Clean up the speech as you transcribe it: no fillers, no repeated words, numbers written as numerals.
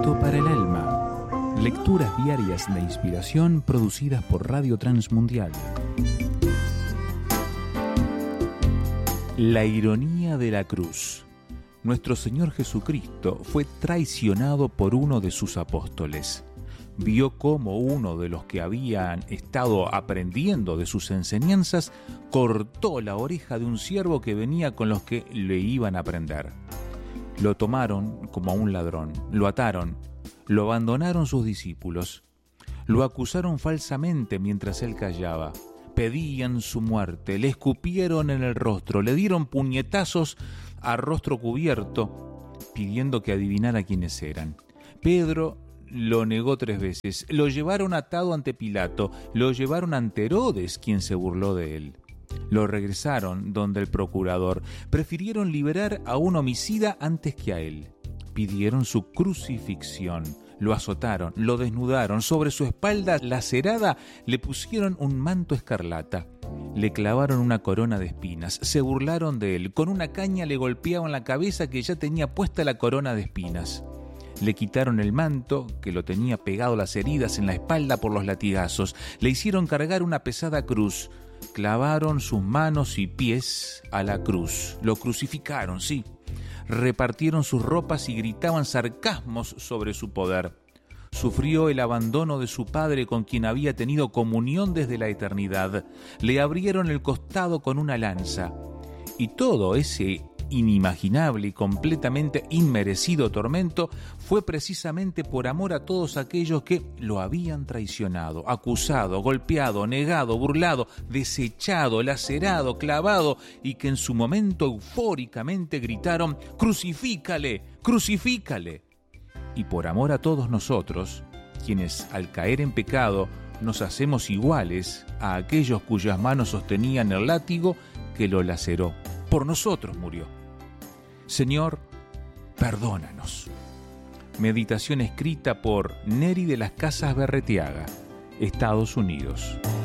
Alimento para el alma. Lecturas diarias de inspiración producidas por Radio Transmundial. La ironía de la cruz. Nuestro Señor Jesucristo fue traicionado por uno de sus apóstoles. Vio cómo uno de los que habían estado aprendiendo de sus enseñanzas cortó la oreja de un siervo que venía con los que le iban a aprender. Lo tomaron como a un ladrón, lo ataron, lo abandonaron sus discípulos, lo acusaron falsamente mientras él callaba, pedían su muerte, le escupieron en el rostro, le dieron puñetazos a rostro cubierto, pidiendo que adivinara quiénes eran. Pedro lo negó 3 veces, lo llevaron atado ante Pilato, lo llevaron ante Herodes, quien se burló de él. Lo regresaron donde el procurador. Prefirieron liberar a un homicida antes que a él. Pidieron su crucifixión. Lo azotaron, lo desnudaron. Sobre su espalda lacerada le pusieron un manto escarlata. Le clavaron una corona de espinas. Se burlaron de él. Con una caña le golpeaban la cabeza que ya tenía puesta la corona de espinas. Le quitaron el manto, que lo tenía pegado a las heridas en la espalda por los latigazos. Le hicieron cargar una pesada cruz. Clavaron sus manos y pies a la cruz. Lo crucificaron, sí. Repartieron sus ropas y gritaban sarcasmos sobre su poder. Sufrió el abandono de su padre con quien había tenido comunión desde la eternidad. Le abrieron el costado con una lanza. Y todo ese inimaginable y completamente inmerecido tormento fue precisamente por amor a todos aquellos que lo habían traicionado, acusado, golpeado, negado, burlado, desechado, lacerado, clavado, y que en su momento eufóricamente gritaron: «¡Crucifícale! ¡Crucifícale!». Y por amor a todos nosotros, quienes al caer en pecado nos hacemos iguales a aquellos cuyas manos sostenían el látigo que lo laceró, por nosotros murió. Señor, perdónanos. Meditación escrita por Neri de las Casas Berretiaga, Estados Unidos.